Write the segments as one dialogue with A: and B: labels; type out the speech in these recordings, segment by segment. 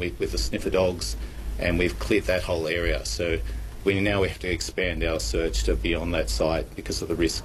A: with the sniffer dogs, and we've cleared that whole area. So we have to expand our search to beyond that site because of the risk.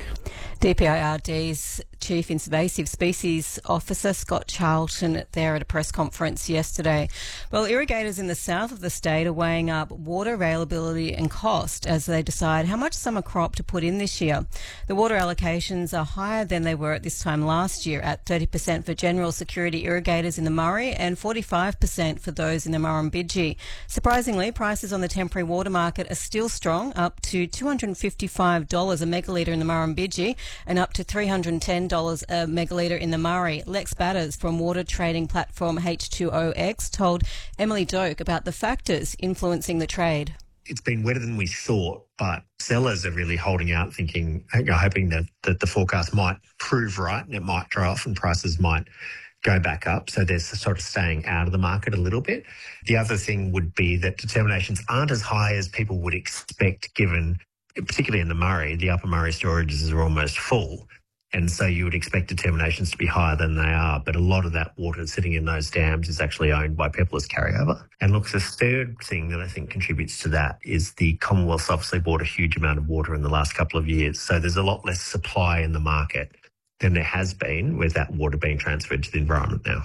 B: DPIRD's Chief Invasive Species Officer Scott Charlton there at a press conference yesterday. Well, irrigators in the south of the state are weighing up water availability and cost as they decide how much summer crop to put in this year. The water allocations are higher than they were at this time last year, at 30% for general security irrigators in the Murray and 45% for those in the Murrumbidgee. Surprisingly, prices on the temporary water market are still strong, up to $255 a megalitre in the Murrumbidgee and up to $310 a megalitre in the Murray. Lex Batters from water trading platform H2OX told Emily Doak about the factors influencing the trade.
C: It's been wetter than we thought, but sellers are really holding out thinking, hoping that the forecast might prove right and it might dry off and prices might go back up. So they're sort of staying out of the market a little bit. The other thing would be that determinations aren't as high as people would expect, given, particularly in the Murray, the upper Murray storages are almost full. And so you would expect determinations to be higher than they are. But a lot of that water sitting in those dams is actually owned by people as carryover. And look, the third thing that I think contributes to that is the Commonwealth's obviously bought a huge amount of water in the last couple of years. So there's a lot less supply in the market than there has been with that water being transferred to the environment now.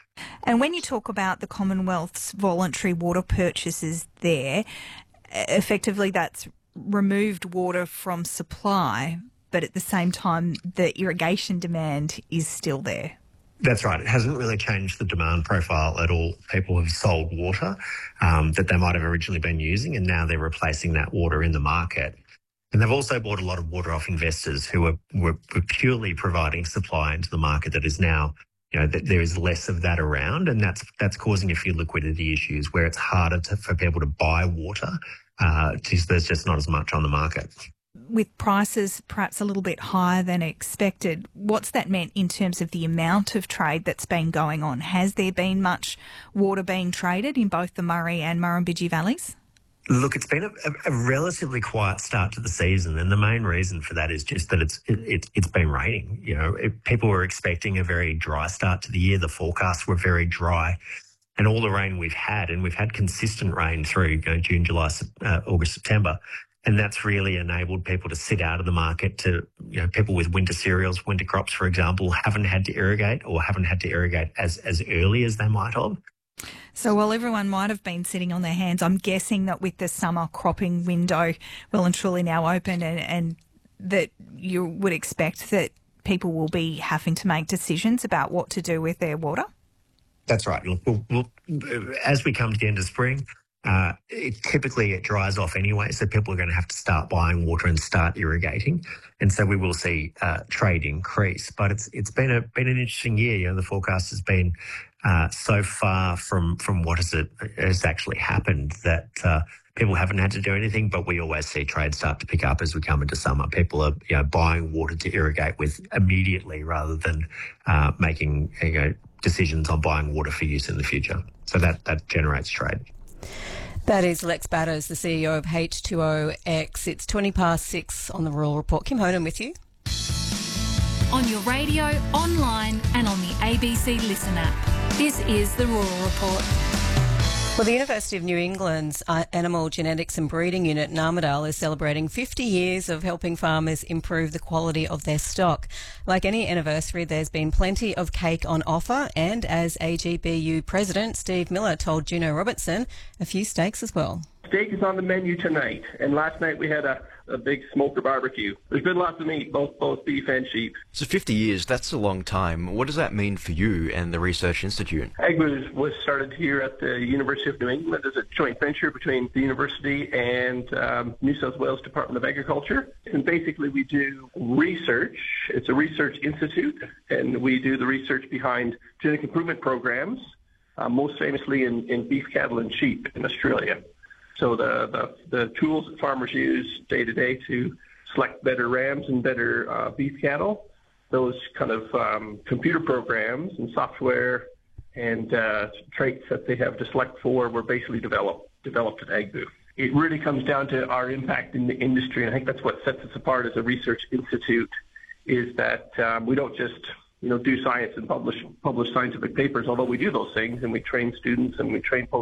D: And when you talk about the Commonwealth's voluntary water purchases there, effectively that's removed water from supply, but at the same time, the irrigation demand is still there.
C: That's right. It hasn't really changed the demand profile at all. People have sold water that they might have originally been using, and now they're replacing that water in the market. And they've also bought a lot of water off investors who were purely providing supply into the market that is now, that there is less of that around, and that's causing a few liquidity issues where it's harder for people to buy water. There's just not as much on the market.
D: With prices perhaps a little bit higher than expected, what's that meant in terms of the amount of trade that's been going on? Has there been much water being traded in both the Murray and Murrumbidgee valleys?
C: Look, it's been a relatively quiet start to the season, and the main reason for that is just that it's been raining. People were expecting a very dry start to the year. The forecasts were very dry. And all the rain we've had, and we've had consistent rain through June, July, August, September, and that's really enabled people to sit out of the market. To people with winter cereals, winter crops, for example, haven't had to irrigate as early as they might have.
D: So while everyone might have been sitting on their hands, I'm guessing that with the summer cropping window well and truly now open, and that you would expect that people will be having to make decisions about what to do with their water.
C: That's right. Look, as we come to the end of spring, typically it dries off anyway, so people are going to have to start buying water and start irrigating, and so we will see trade increase. But it's been an interesting year. The forecast has been so far from what has actually happened that people haven't had to do anything. But we always see trade start to pick up as we come into summer. People are buying water to irrigate with immediately rather than making decisions on buying water for use in the future. So that generates trade.
B: That is Lex Batters, the CEO of H2OX. It's 6:20 on the Rural Report. Kim Honan with you.
E: On your radio, online and on the ABC Listen app. This is the Rural Report.
B: Well, the University of New England's Animal Genetics and Breeding Unit in Armidale is celebrating 50 years of helping farmers improve the quality of their stock. Like any anniversary, there's been plenty of cake on offer, and as AGBU President Steve Miller told Juno Robertson, a few steaks as well.
F: Steak is on the menu tonight, and last night we had a big smoker barbecue. There's been lots of meat, both beef and sheep.
G: So 50 years, that's a long time. What does that mean for you and the Research Institute?
F: AGBU was started here at the University of New England as a joint venture between the university and New South Wales Department of Agriculture. And basically we do research. It's a research institute, and we do the research behind genetic improvement programs, most famously in beef cattle and sheep in Australia. So the tools that farmers use day to day to select better rams and better beef cattle, those kind of computer programs and software and traits that they have to select for were basically developed at AGBU. It really comes down to our impact in the industry, and I think that's what sets us apart as a research institute, is that we don't just do science and publish scientific papers, although we do those things, and we train students and we train